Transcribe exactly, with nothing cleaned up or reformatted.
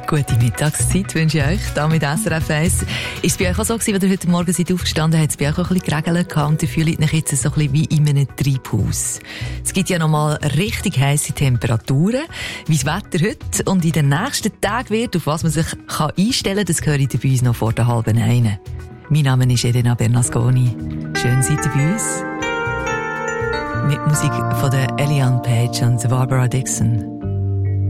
Gute Mittagszeit wünsche ich euch, hier mit S R F eins. Ist es bei euch auch so gewesen, wenn ihr heute Morgen seid aufgestanden seid, es bei euch auch ein bisschen geregelt und ihr fühlt euch jetzt so ein bisschen wie in einem Treibhaus? Es gibt ja nochmal richtig heisse Temperaturen. Wie das Wetter heute und in den nächsten Tagen wird, auf was man sich kann einstellen kann, das höre ich bei uns noch vor der halben einen. Mein Name ist Elena Bernasconi. Schön seid ihr bei uns. Mit Musik von der Eliane Page und Barbara Dixon.